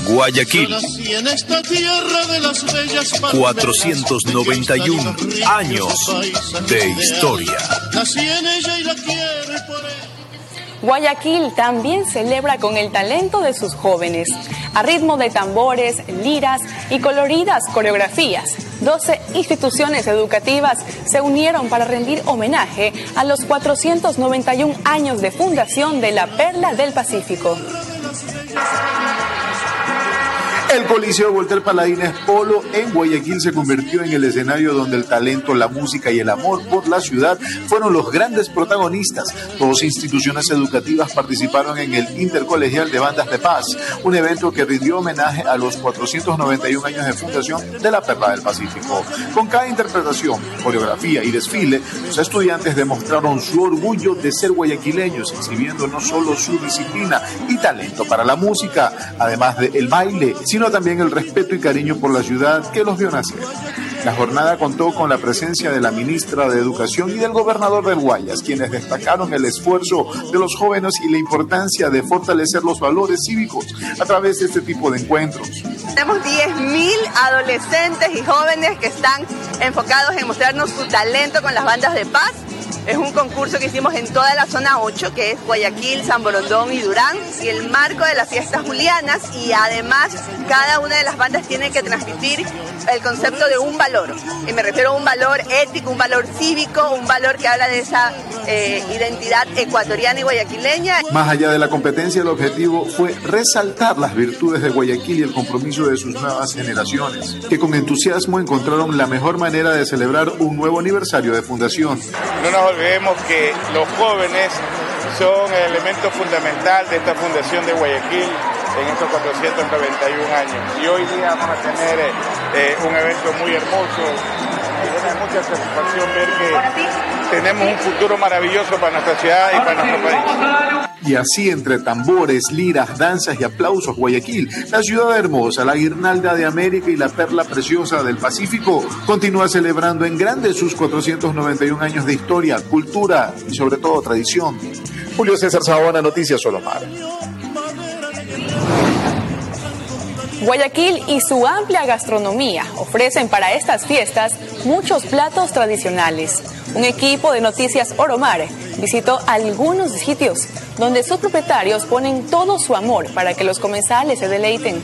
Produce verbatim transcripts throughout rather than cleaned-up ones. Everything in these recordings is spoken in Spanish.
Guayaquil, cuatrocientos noventa y uno años de historia. Guayaquil también celebra con el talento de sus jóvenes. A ritmo de tambores, liras y coloridas coreografías, doce instituciones educativas se unieron para rendir homenaje a los cuatrocientos noventa y un años de fundación de la Perla del Pacífico. El Coliseo Walter Paladines Polo en Guayaquil se convirtió en el escenario donde el talento, la música y el amor por la ciudad fueron los grandes protagonistas. Dos instituciones educativas participaron en el Intercolegial de Bandas de Paz, un evento que rindió homenaje a los cuatrocientos noventa y un años de fundación de la Perla del Pacífico. Con cada interpretación, coreografía y desfile, los estudiantes demostraron su orgullo de ser guayaquileños, exhibiendo no solo su disciplina y talento para la música, además del baile, sino también el respeto y cariño por la ciudad que los vio nacer. La jornada contó con la presencia de la ministra de Educación y del gobernador del Guayas, quienes destacaron el esfuerzo de los jóvenes y la importancia de fortalecer los valores cívicos a través de este tipo de encuentros. Tenemos diez mil adolescentes y jóvenes que están enfocados en mostrarnos su talento con las bandas de paz. Es un concurso que hicimos en toda la zona ocho, que es Guayaquil, San Borondón y Durán, y el marco de las fiestas julianas, y además cada una de las bandas tiene que transmitir el concepto de un valor, y me refiero a un valor ético, un valor cívico, un valor que habla de esa eh, identidad ecuatoriana y guayaquileña. Más allá de la competencia, el objetivo fue resaltar las virtudes de Guayaquil y el compromiso de sus nuevas generaciones, que con entusiasmo encontraron la mejor manera de celebrar un nuevo aniversario de fundación. No nos olvidemos que los jóvenes son el elemento fundamental de esta fundación de Guayaquil en estos cuatrocientos noventa y un años. Y hoy día vamos a tener eh, un evento muy hermoso. Y es mucha satisfacción ver que tenemos un futuro maravilloso para nuestra ciudad y para nuestro país. Y así, entre tambores, liras, danzas y aplausos, Guayaquil, la ciudad hermosa, la guirnalda de América y la perla preciosa del Pacífico, continúa celebrando en grande sus cuatrocientos noventa y un años de historia, cultura y sobre todo tradición. Julio César Sabona, Noticias Solomar. Guayaquil y su amplia gastronomía ofrecen para estas fiestas muchos platos tradicionales. Un equipo de Noticias Oromar visitó algunos sitios donde sus propietarios ponen todo su amor para que los comensales se deleiten.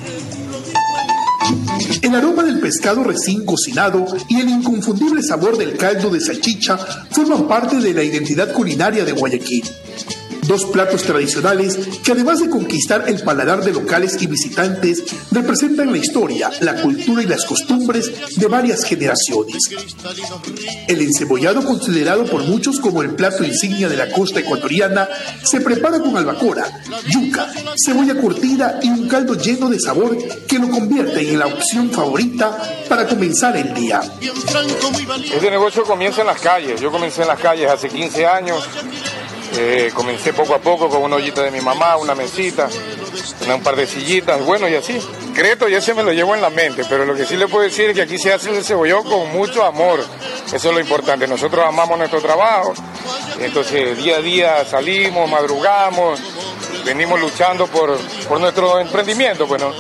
El aroma del pescado recién cocinado y el inconfundible sabor del caldo de salchicha forman parte de la identidad culinaria de Guayaquil. Dos platos tradicionales que, además de conquistar el paladar de locales y visitantes, representan la historia, la cultura y las costumbres de varias generaciones. El encebollado, considerado por muchos como el plato insignia de la costa ecuatoriana, se prepara con albacora, yuca, cebolla curtida y un caldo lleno de sabor que lo convierte en la opción favorita para comenzar el día. Este negocio comienza en las calles. Yo comencé en las calles hace quince años. Eh, comencé poco a poco con una ollita de mi mamá, una mesita, una, un par de sillitas, bueno, y así. Creto ya se me lo llevo en la mente, pero lo que sí le puedo decir es que aquí se hace el cebollón con mucho amor. Eso es lo importante. Nosotros amamos nuestro trabajo, entonces día a día salimos, madrugamos, venimos luchando por, por nuestro emprendimiento, bueno.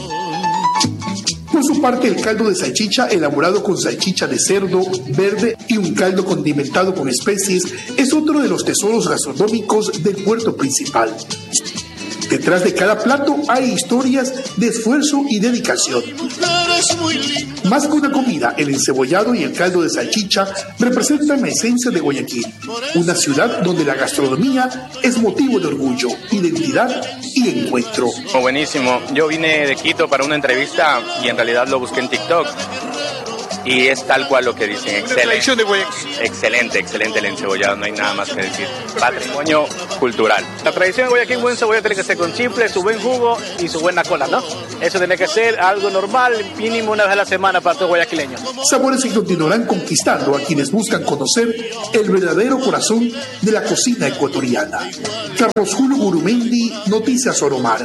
Por su parte, el caldo de salchicha, elaborado con salchicha de cerdo, verde y un caldo condimentado con especies, es otro de los tesoros gastronómicos del puerto principal. Detrás de cada plato hay historias de esfuerzo y dedicación. Más que una comida, el encebollado y el caldo de salchicha representan la esencia de Guayaquil, una ciudad donde la gastronomía es motivo de orgullo, identidad y encuentro. Oh, buenísimo. Yo vine de Quito para una entrevista y en realidad lo busqué en TikTok. Y es tal cual lo que dicen, excelente, excelente, excelente el encebollado, no hay nada más que decir, patrimonio cultural. La tradición de Guayaquil, buen cebollado tiene que ser con chifle, su buen jugo y su buena cola, ¿no? Eso tiene que ser algo normal, mínimo una vez a la semana para todo guayaquileño. Sabores que continuarán conquistando a quienes buscan conocer el verdadero corazón de la cocina ecuatoriana. Carlos Julio Gurumendi, Noticias Oromar.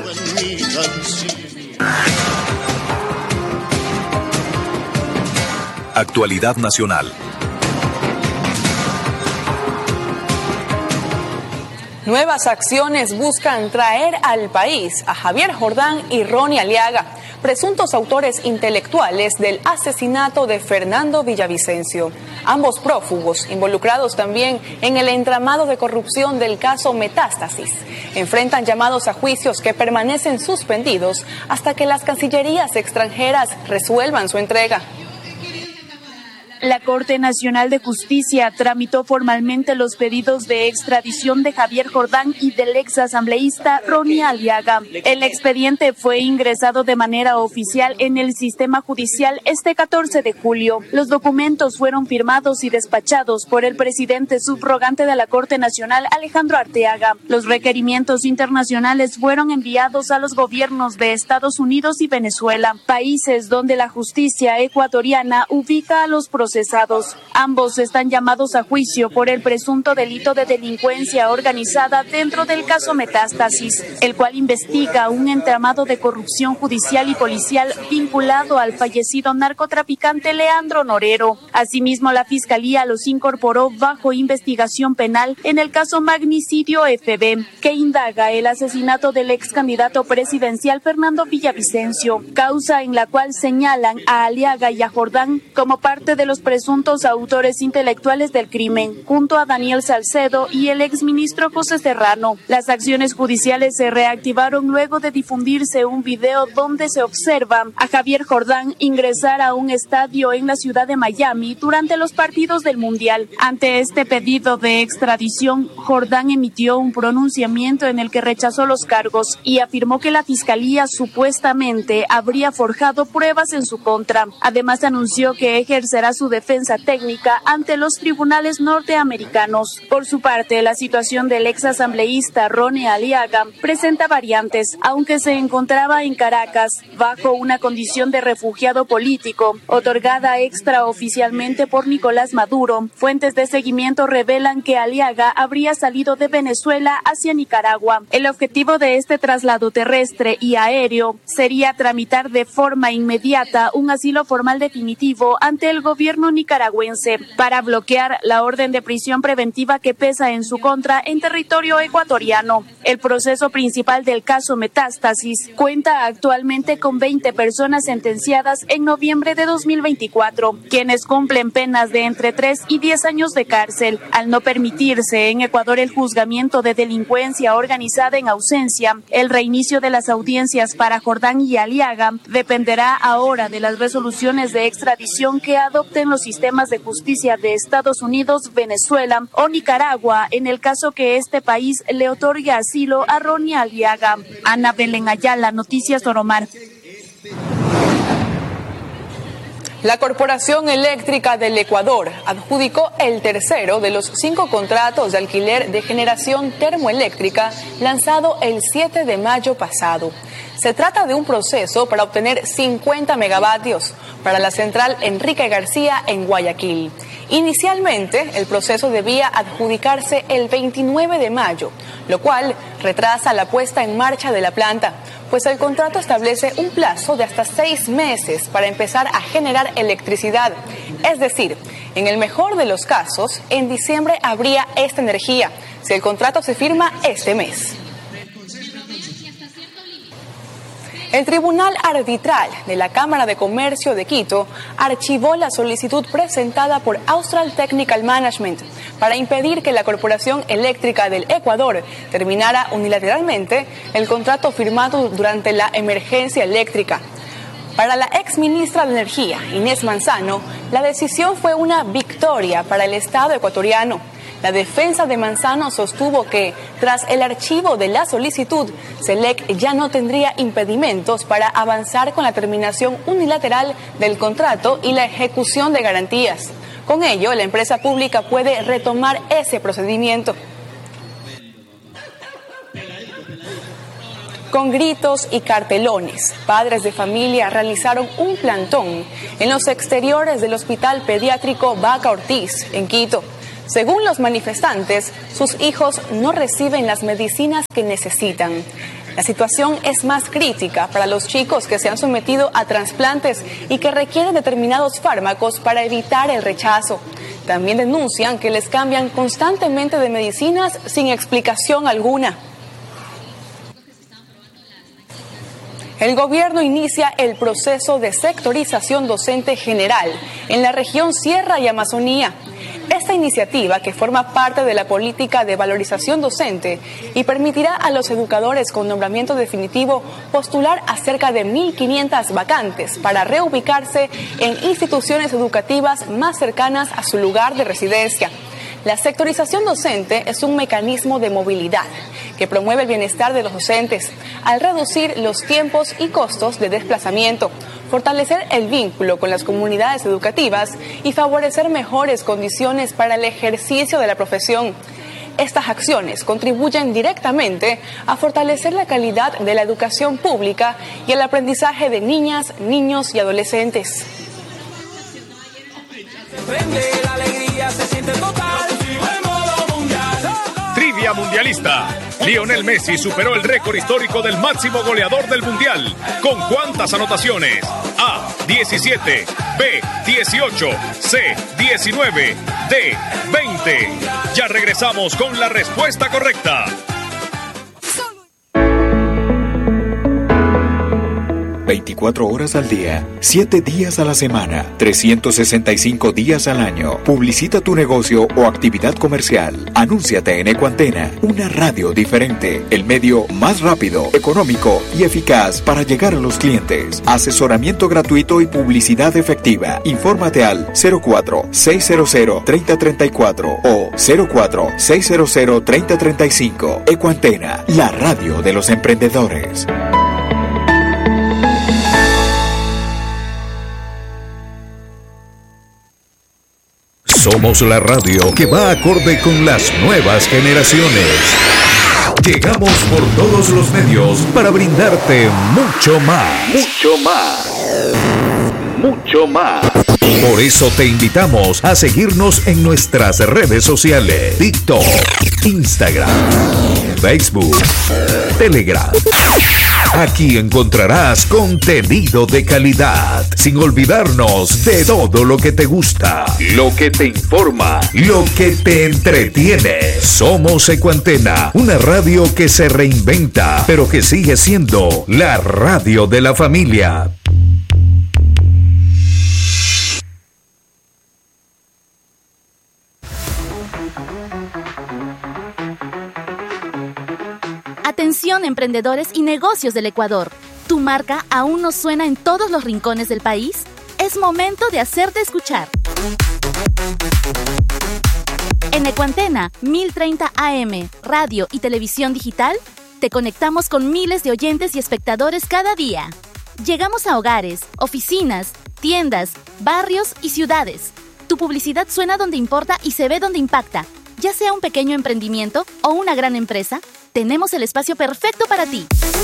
Actualidad nacional. Nuevas acciones buscan traer al país a Javier Jordán y Ronnie Aliaga, presuntos autores intelectuales del asesinato de Fernando Villavicencio. Ambos prófugos, involucrados también en el entramado de corrupción del caso Metástasis, enfrentan llamados a juicios que permanecen suspendidos hasta que las cancillerías extranjeras resuelvan su entrega. La Corte Nacional de Justicia tramitó formalmente los pedidos de extradición de Javier Jordán y del exasambleísta Ronnie Aliaga. El expediente fue ingresado de manera oficial en el sistema judicial este catorce de julio. Los documentos fueron firmados y despachados por el presidente subrogante de la Corte Nacional, Alejandro Arteaga. Los requerimientos internacionales fueron enviados a los gobiernos de Estados Unidos y Venezuela, países donde la justicia ecuatoriana ubica a los procesados. Ambos están llamados a juicio por el presunto delito de delincuencia organizada dentro del caso Metástasis, el cual investiga un entramado de corrupción judicial y policial vinculado al fallecido narcotraficante Leandro Norero. Asimismo, la Fiscalía los incorporó bajo investigación penal en el caso Magnicidio F B, que indaga el asesinato del ex candidato presidencial Fernando Villavicencio, causa en la cual señalan a Aliaga y a Jordán como parte de los presuntos autores intelectuales del crimen, junto a Daniel Salcedo y el exministro José Serrano. Las acciones judiciales se reactivaron luego de difundirse un video donde se observa a Javier Jordán ingresar a un estadio en la ciudad de Miami durante los partidos del Mundial. Ante este pedido de extradición, Jordán emitió un pronunciamiento en el que rechazó los cargos y afirmó que la Fiscalía supuestamente habría forjado pruebas en su contra. Además, anunció que ejercerá su defensa técnica ante los tribunales norteamericanos. Por su parte, la situación del exasambleísta Ronnie Aliaga presenta variantes, aunque se encontraba en Caracas bajo una condición de refugiado político, otorgada extraoficialmente por Nicolás Maduro. Fuentes de seguimiento revelan que Aliaga habría salido de Venezuela hacia Nicaragua. El objetivo de este traslado terrestre y aéreo sería tramitar de forma inmediata un asilo formal definitivo ante el gobierno nicaragüense para bloquear la orden de prisión preventiva que pesa en su contra en territorio ecuatoriano. El proceso principal del caso Metástasis cuenta actualmente con veinte personas sentenciadas en noviembre de dos mil veinticuatro, quienes cumplen penas de entre tres y diez años de cárcel. Al no permitirse en Ecuador el juzgamiento de delincuencia organizada en ausencia, el reinicio de las audiencias para Jordán y Aliaga dependerá ahora de las resoluciones de extradición que adopten los sistemas de justicia de Estados Unidos, Venezuela o Nicaragua, en el caso que este país le otorgue asilo a Ronnie Aliaga. Ana Belén Ayala, Noticias Oromar. La Corporación Eléctrica del Ecuador adjudicó el tercero de los cinco contratos de alquiler de generación termoeléctrica lanzado el siete de mayo pasado. Se trata de un proceso para obtener cincuenta megavatios para la central Enrique García en Guayaquil. Inicialmente, el proceso debía adjudicarse el veintinueve de mayo, lo cual retrasa la puesta en marcha de la planta, pues el contrato establece un plazo de hasta seis meses para empezar a generar electricidad. Es decir, en el mejor de los casos, en diciembre habría esta energía, si el contrato se firma este mes. El Tribunal Arbitral de la Cámara de Comercio de Quito archivó la solicitud presentada por Austral Technical Management para impedir que la Corporación Eléctrica del Ecuador terminara unilateralmente el contrato firmado durante la emergencia eléctrica. Para la exministra de Energía, Inés Manzano, la decisión fue una victoria para el Estado ecuatoriano. La defensa de Manzano sostuvo que, tras el archivo de la solicitud, SELEC ya no tendría impedimentos para avanzar con la terminación unilateral del contrato y la ejecución de garantías. Con ello, la empresa pública puede retomar ese procedimiento. Con gritos y cartelones, padres de familia realizaron un plantón en los exteriores del Hospital Pediátrico Vaca Ortiz, en Quito. Según los manifestantes, sus hijos no reciben las medicinas que necesitan. La situación es más crítica para los chicos que se han sometido a trasplantes y que requieren determinados fármacos para evitar el rechazo. También denuncian que les cambian constantemente de medicinas sin explicación alguna. El gobierno inicia el proceso de sectorización docente general en la región Sierra y Amazonía. Esta iniciativa, que forma parte de la política de valorización docente y permitirá a los educadores con nombramiento definitivo postular a cerca de mil quinientas vacantes para reubicarse en instituciones educativas más cercanas a su lugar de residencia. La sectorización docente es un mecanismo de movilidad que promueve el bienestar de los docentes al reducir los tiempos y costos de desplazamiento, fortalecer el vínculo con las comunidades educativas y favorecer mejores condiciones para el ejercicio de la profesión. Estas acciones contribuyen directamente a fortalecer la calidad de la educación pública y el aprendizaje de niñas, niños y adolescentes. La alegría se siente total. Trivia mundialista. Lionel Messi superó el récord histórico del máximo goleador del mundial. ¿Con cuántas anotaciones? A, diecisiete, B, dieciocho, C, diecinueve, D, veinte. Ya regresamos con la respuesta correcta. veinticuatro horas al día, siete días a la semana, trescientos sesenta y cinco días al año. Publicita tu negocio o actividad comercial. Anúnciate en Ecuantena, una radio diferente, el medio más rápido, económico y eficaz para llegar a los clientes. Asesoramiento gratuito y publicidad efectiva. Infórmate al cero cuatro, seis cero cero, tres cero tres cuatro o cero cuatro, seis cero cero, tres cero tres cinco. Ecuantena, la radio de los emprendedores. Somos la radio que va acorde con las nuevas generaciones. Llegamos por todos los medios para brindarte mucho más. Mucho más. Mucho más. Por eso te invitamos a seguirnos en nuestras redes sociales: TikTok, Instagram, Facebook, Telegram. Aquí encontrarás contenido de calidad, sin olvidarnos de todo lo que te gusta, lo que te informa, lo que te entretiene. Somos Ecuantena, una radio que se reinventa, pero que sigue siendo la radio de la familia. Atención, emprendedores y negocios del Ecuador. ¿Tu marca aún no suena en todos los rincones del país? Es momento de hacerte escuchar. En Ecuantena mil treinta A M, radio y televisión digital, te conectamos con miles de oyentes y espectadores cada día. Llegamos a hogares, oficinas, tiendas, barrios y ciudades. Tu publicidad suena donde importa y se ve donde impacta. Ya sea un pequeño emprendimiento o una gran empresa, tenemos el espacio perfecto para ti.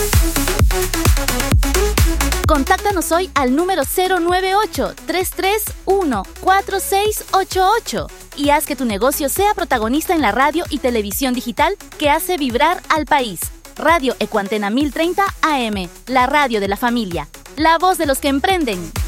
Contáctanos hoy al número cero nueve ocho, tres tres uno, cuatro seis ocho ocho y haz que tu negocio sea protagonista en la radio y televisión digital que hace vibrar al país. Radio Ecuantena mil treinta A M, la radio de la familia, la voz de los que emprenden.